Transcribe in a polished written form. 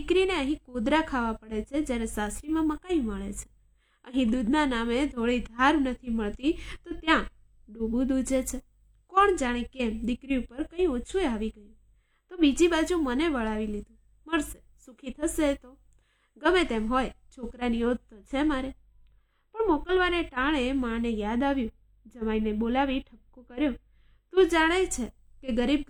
દીકરીને અહીં કોદરા ખાવા પડે છે, જ્યારે સાસરીમાં મકાઈ મળે છે. અહીં દૂધના નામે થોડી ધાર નથી મળતી તો ત્યાં ડૂબું દૂજે છે. કોણ જાણે કેમ દીકરી ઉપર કંઈ ઓછું આવી ગયું તો બીજી બાજુ મને વળાવી લીધું. મળશે, સુખી થશે. તો ગમે તેમ હોય, છોકરાની ઓત તો છે મારે. પણ મોકલવાને ટાણે માને યાદ આવ્યું. જમાઈને બોલાવી ઠપકો કર્યો. તું જાણે છે કે ગરીબ